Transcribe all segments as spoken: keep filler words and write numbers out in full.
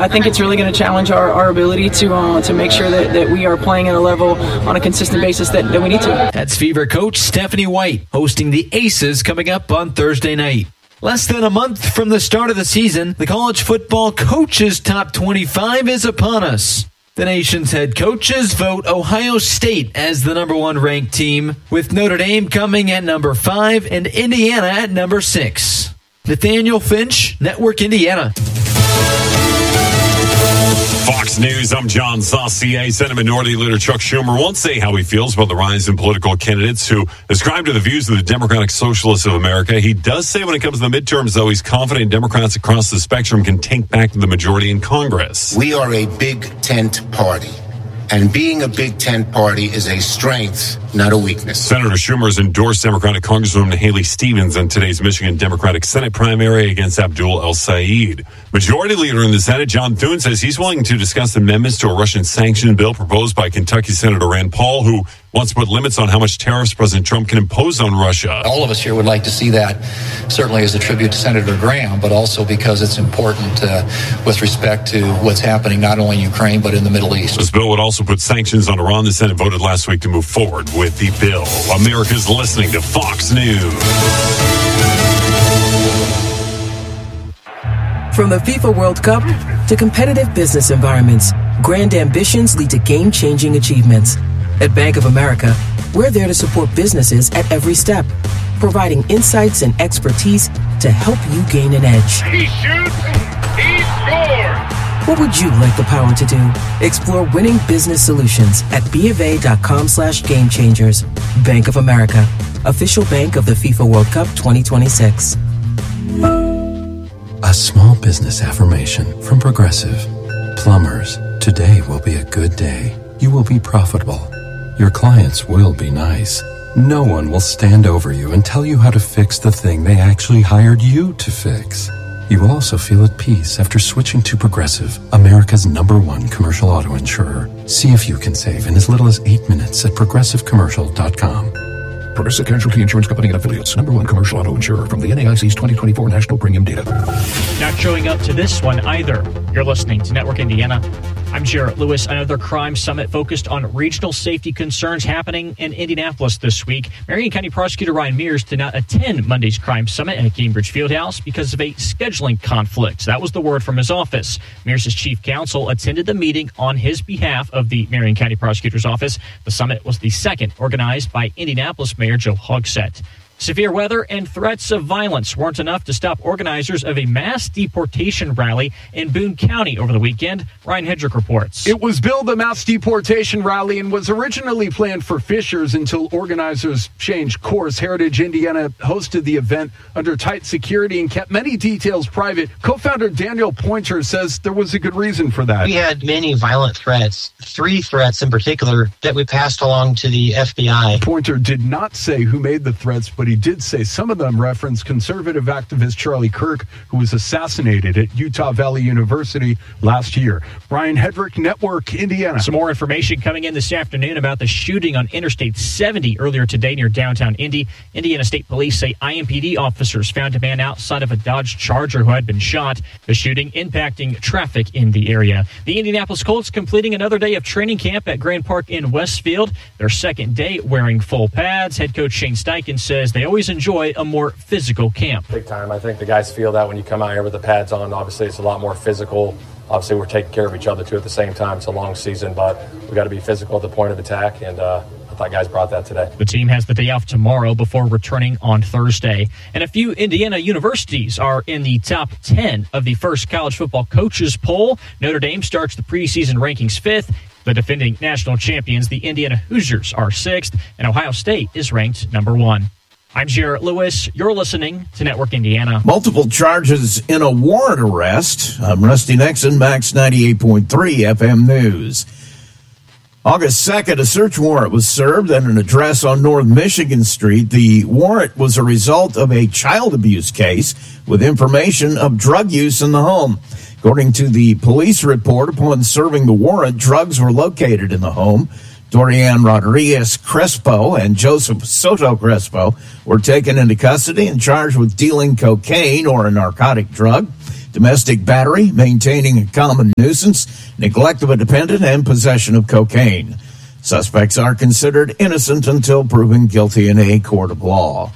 I think it's really going to challenge our, our ability to uh, to make sure that, that we are playing at a level on a consistent basis that, that we need to. That's Fever coach Stephanie White hosting the Aces coming up on Thursday night. Less than a month from the start of the season, the college football coaches top twenty-five is upon us. The nation's head coaches vote Ohio State as the number one ranked team, with Notre Dame coming at number five and Indiana at number six. Nathaniel Finch, Network Indiana. Fox News, I'm John Saucier. Senate Minority Leader Chuck Schumer won't say how he feels about the rise in political candidates who ascribe to the views of the Democratic Socialists of America. He does say when it comes to the midterms, though, he's confident Democrats across the spectrum can take back the majority in Congress. We are a big tent party. And being a Big Tent party is a strength, not a weakness. Senator Schumer has endorsed Democratic Congresswoman Haley Stevens in today's Michigan Democratic Senate primary against Abdul El-Sayed. Majority Leader in the Senate, John Thune, says he's willing to discuss amendments to a Russian sanction bill proposed by Kentucky Senator Rand Paul, who wants to put limits on how much tariffs President Trump can impose on Russia. All of us here would like to see that, certainly as a tribute to Senator Graham, but also because it's important uh, with respect to what's happening not only in Ukraine, but in the Middle East. This bill would also put sanctions on Iran. The Senate voted last week to move forward with the bill. America's listening to Fox News. From the FIFA World Cup to competitive business environments, grand ambitions lead to game-changing achievements. At Bank of America, we're there to support businesses at every step, providing insights and expertise to help you gain an edge. He shoots, he scores! What would you like the power to do? Explore winning business solutions at BofA.com slash game changers. Bank of America, official bank of the FIFA World Cup twenty twenty-six. A small business affirmation from Progressive. Plumbers, today will be a good day. You will be profitable. Your clients will be nice. No one will stand over you and tell you how to fix the thing they actually hired you to fix. You will also feel at peace after switching to Progressive, America's number one commercial auto insurer. See if you can save in as little as eight minutes at progressive commercial dot com. Progressive Casualty Insurance Company and Affiliates, number one commercial auto insurer from the N A I C's twenty twenty-four National Premium Data. Not showing up to this one either. You're listening to Network Indiana. I'm Jarrett Lewis. Another crime summit focused on regional safety concerns happening in Indianapolis this week. Marion County Prosecutor Ryan Mears did not attend Monday's crime summit at Cambridge Fieldhouse because of a scheduling conflict. That was the word from his office. Mears' chief counsel attended the meeting on his behalf of the Marion County Prosecutor's Office. The summit was the second organized by Indianapolis Mayor Joe Hogsett. Severe weather and threats of violence weren't enough to stop organizers of a mass deportation rally in Boone County over the weekend. Ryan Hedrick reports. It was billed a mass deportation rally and was originally planned for Fishers until organizers changed course. Heritage Indiana hosted the event under tight security and kept many details private. Co-founder Daniel Pointer says there was a good reason for that. We had many violent threats, three threats in particular, that we passed along to the F B I. Pointer did not say who made the threats, but he did say some of them referenced conservative activist Charlie Kirk, who was assassinated at Utah Valley University last year. Brian Hedrick, Network Indiana. Some more information coming in this afternoon about the shooting on Interstate seventy earlier today near downtown Indy. Indiana State Police say I M P D officers found a man outside of a Dodge Charger who had been shot. The shooting impacting traffic in the area. The Indianapolis Colts completing another day of training camp at Grand Park in Westfield. Their second day wearing full pads. Head coach Shane Steichen says they always enjoy a more physical camp. Big time. I think the guys feel that when you come out here with the pads on. Obviously, it's a lot more physical. Obviously, we're taking care of each other, too, at the same time. It's a long season, but we got to be physical at the point of attack, and uh, I thought guys brought that today. The team has the day off tomorrow before returning on Thursday. And a few Indiana universities are in the top ten of the first college football coaches poll. Notre Dame starts the preseason rankings fifth. The defending national champions, the Indiana Hoosiers, are sixth, and Ohio State is ranked number one. I'm Jarrett Lewis. You're listening to Network Indiana. Multiple charges in a warrant arrest. I'm Rusty Nixon, Max ninety-eight point three F M News. August second, a search warrant was served at an address on North Michigan Street. The warrant was a result of a child abuse case with information of drug use in the home. According to the police report, upon serving the warrant, drugs were located in the home. Dorian Rodriguez Crespo and Joseph Soto Crespo were taken into custody and charged with dealing cocaine or a narcotic drug. domestic battery, maintaining a common nuisance, neglect of a dependent, and possession of cocaine. Suspects are considered innocent until proven guilty in a court of law.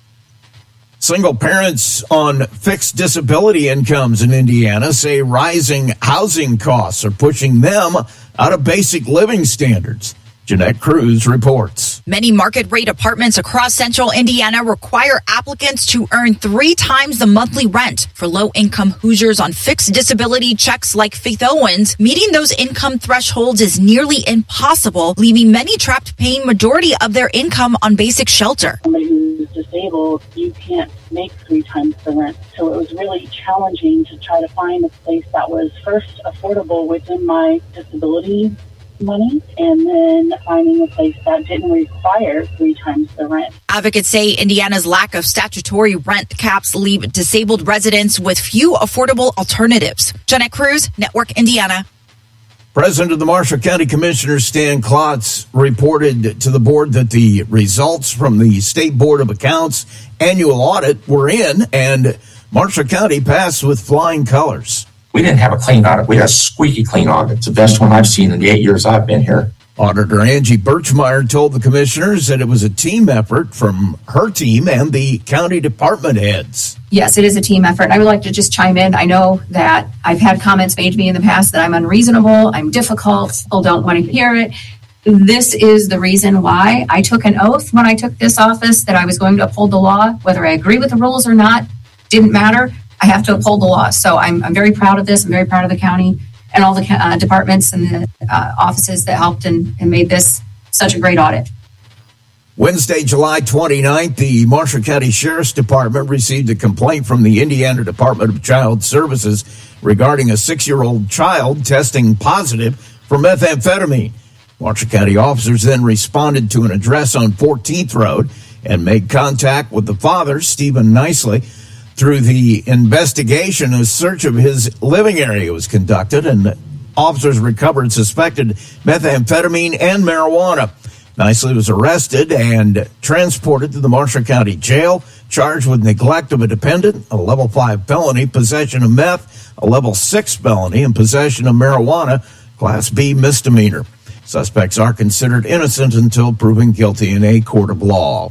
Single parents on fixed disability incomes in Indiana say rising housing costs are pushing them out of basic living standards. Jeanette Cruz reports. Many market-rate apartments across central Indiana require applicants to earn three times the monthly rent. For low-income Hoosiers on fixed disability checks like Faith Owens, meeting those income thresholds is nearly impossible, leaving many trapped paying majority of their income on basic shelter. Somebody who's disabled, you can't make three times the rent. So it was really challenging to try to find a place that was first affordable within my disability money, and then finding a place that didn't require three times the rent. Advocates say Indiana's lack of statutory rent caps leave disabled residents with few affordable alternatives. Jeanette Cruz, Network Indiana. President of the Marshall County Commissioners, Stan Klotz, reported to the board that the results from the State Board of Accounts annual audit were in, and Marshall County passed with flying colors. We didn't have a clean audit. We had a squeaky clean audit. It's the best one I've seen in the eight years I've been here. Auditor Angie Birchmeyer told the commissioners that it was a team effort from her team and the county department heads. Yes, it is a team effort. I would like to just chime in. I know that I've had comments made to me in the past that I'm unreasonable, I'm difficult, people don't want to hear it. This is the reason why I took an oath when I took this office that I was going to uphold the law. Whether I agree with the rules or not, didn't matter. I have to uphold the law. So I'm, I'm very proud of this. I'm very proud of the county and all the uh, departments and the uh, offices that helped and, and made this such a great audit. Wednesday, July twenty-ninth, the Marshall County Sheriff's Department received a complaint from the Indiana Department of Child Services regarding a six-year-old child testing positive for methamphetamine. Marshall County officers then responded to an address on fourteenth Road and made contact with the father, Stephen Nicely. Through the investigation, a search of his living area was conducted, and officers recovered suspected methamphetamine and marijuana. Nicely was arrested and transported to the Marshall County Jail, charged with neglect of a dependent, a level five felony, possession of meth, a level six felony, and possession of marijuana, class B misdemeanor. Suspects are considered innocent until proven guilty in a court of law.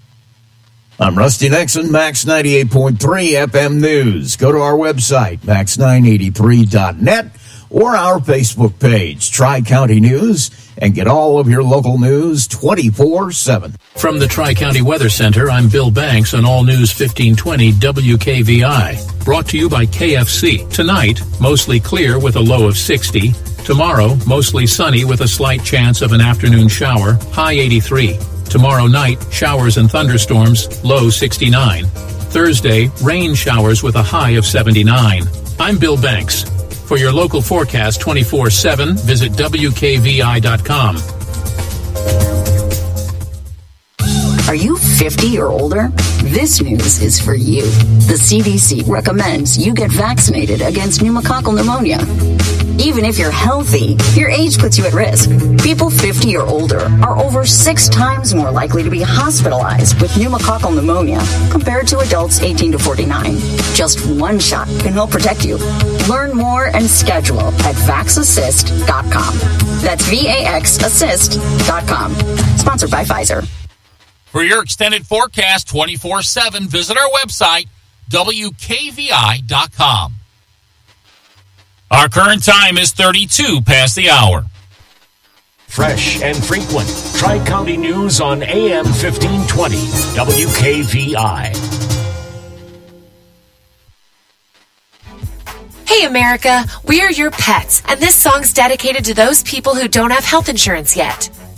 I'm Rusty Nixon, Max ninety-eight point three F M News. Go to our website, max nine eighty-three dot net, or our Facebook page, Tri-County News, and get all of your local news twenty-four seven. From the Tri-County Weather Center, I'm Bill Banks on All News fifteen twenty W K V I. Brought to you by K F C. Tonight, mostly clear with a low of sixty. Tomorrow, mostly sunny with a slight chance of an afternoon shower, high eighty-three. Tomorrow night, showers and thunderstorms, low sixty-nine. Thursday, rain showers with a high of seventy-nine. I'm Bill Banks. For your local forecast twenty-four seven, visit W K V I dot com. Are you fifty or older? This news is for you. The C D C recommends you get vaccinated against pneumococcal pneumonia. Even if you're healthy, your age puts you at risk. People fifty or older are over six times more likely to be hospitalized with pneumococcal pneumonia compared to adults eighteen to forty-nine. Just one shot can help protect you. Learn more and schedule at vax assist dot com. That's V A X assist dot com. Sponsored by Pfizer. For your extended forecast twenty-four seven, visit our website, W K V I dot com. Our current time is thirty-two past the hour. Fresh and frequent. Tri-County News on A M fifteen twenty, W K V I. Hey America, we are your pets, and this song's dedicated to those people who don't have health insurance yet.